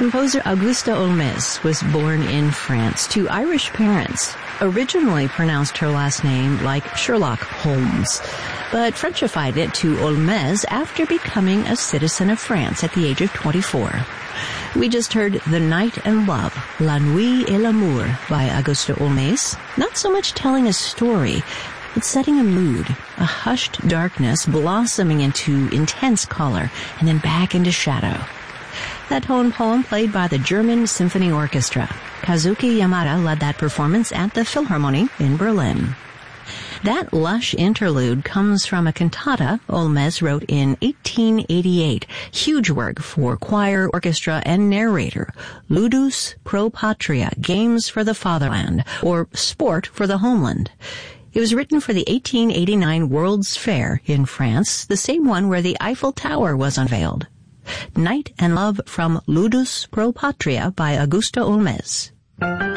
Composer Auguste Olmez was born in France to Irish parents. Originally pronounced her last name like Sherlock Holmes, but Frenchified it to Olmez after becoming a citizen of France at the age of 24. We just heard The Night and Love, La Nuit et l'Amour by Auguste Olmez, not so much telling a story, but setting a mood, a hushed darkness blossoming into intense color and then back into shadow. That tone poem played by the German Symphony Orchestra. Kazuki Yamada led that performance at the Philharmonie in Berlin. That lush interlude comes from a cantata Olmez wrote in 1888. Huge work for choir, orchestra, and narrator. Ludus pro patria, Games for the Fatherland, or Sport for the Homeland. It was written for the 1889 World's Fair in France, the same one where the Eiffel Tower was unveiled. Night and Love from Ludus pro Patria by Auguste Olmez.